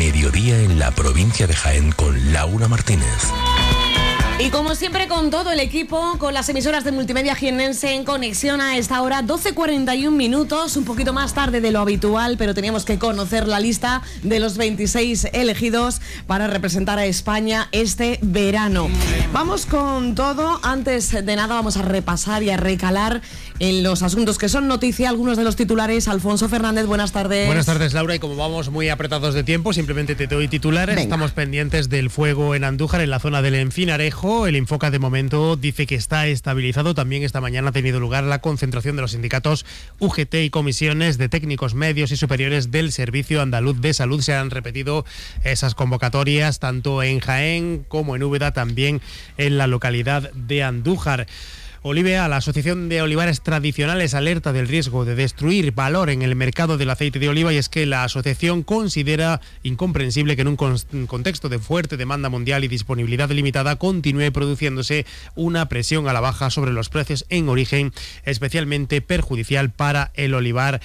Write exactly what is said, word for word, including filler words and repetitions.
mediodía en la provincia de Jaén con Laura Martínez. Y como siempre con todo el equipo, con las emisoras de Multimedia Jiennense en conexión a esta hora, doce cuarenta y un minutos, un poquito más tarde de lo habitual, pero teníamos que conocer la lista de los veintiséis elegidos para representar a España este verano. Vamos con todo. Antes de nada vamos a repasar y a recalar en los asuntos que son noticia, algunos de los titulares. Alfonso Fernández, buenas tardes. Buenas tardes, Laura, y como vamos muy apretados de tiempo, simplemente te doy titulares. Venga. Estamos pendientes del fuego en Andújar, en la zona del Enfinarejo. El Infoca de momento dice que está estabilizado. También esta mañana ha tenido lugar la concentración de los sindicatos U G T y comisiones de técnicos medios y superiores del Servicio Andaluz de Salud. Se han repetido esas convocatorias tanto en Jaén como en Úbeda, también en la localidad de Andújar. Olivea, la Asociación de Olivares Tradicionales, alerta del riesgo de destruir valor en el mercado del aceite de oliva, y es que la asociación considera incomprensible que en un contexto de fuerte demanda mundial y disponibilidad limitada continúe produciéndose una presión a la baja sobre los precios en origen, especialmente perjudicial para el olivar